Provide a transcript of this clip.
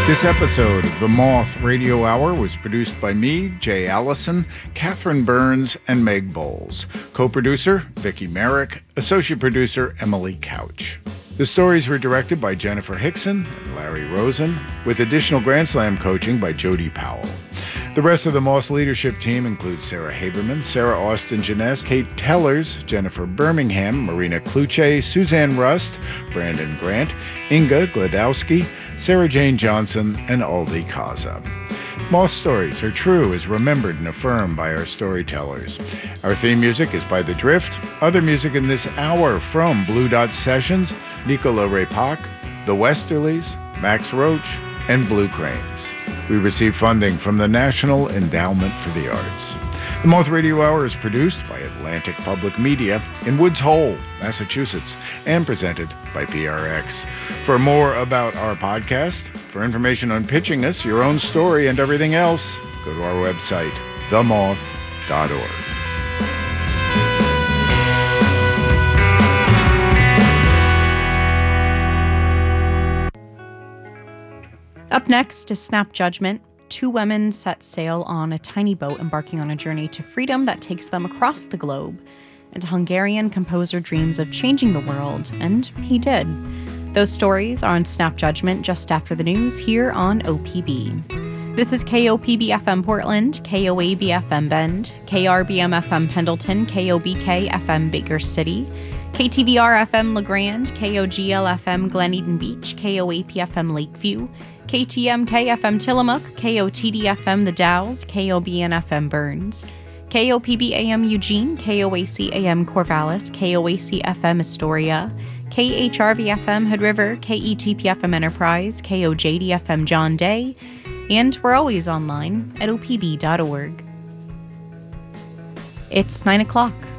This episode of the Moth Radio Hour was produced by me, Jay Allison, Catherine Burns, and Meg Bowles. Co-producer, Vicki Merrick. Associate producer, Emily Couch. The stories were directed by Jennifer Hickson and Larry Rosen, with additional Grand Slam coaching by Jody Powell. The rest of the Moss leadership team includes Sarah Haberman, Sarah Austin Jeunesse, Kate Tellers, Jennifer Birmingham, Marina Kluche, Suzanne Rust, Brandon Grant, Inga Gladowski, Sarah Jane Johnson, and Aldi Kaza. Moth stories are true as remembered and affirmed by our storytellers. Our theme music is by The Drift. Other music in this hour from Blue Dot Sessions, Nicola Ray-Pak, The Westerlies, Max Roach, and Blue Cranes. We receive funding from the National Endowment for the Arts. The Moth Radio Hour is produced by Atlantic Public Media in Woods Hole, Massachusetts, and presented by PRX. For more about our podcast, for information on pitching us, your own story, and everything else, go to our website, themoth.org. Up next is Snap Judgment. Two women set sail on a tiny boat embarking on a journey to freedom that takes them across the globe. And a Hungarian composer dreams of changing the world, and he did. Those stories are on Snap Judgment just after the news here on OPB. This is KOPB FM Portland, KOAB FM Bend, KRBM FM Pendleton, KOBK FM Baker City, KTVR FM LeGrand, KOGL FM Glen Eden Beach, KOAP FM Lakeview, KTMK FM Tillamook, KOTD FM The Dalles, KOBN FM Burns, KOPB AM Eugene, KOAC AM Corvallis, KOAC FM Astoria, KHRV FM Hood River, KETP FM Enterprise, KOJD FM John Day, and we're always online at opb.org. It's 9 o'clock.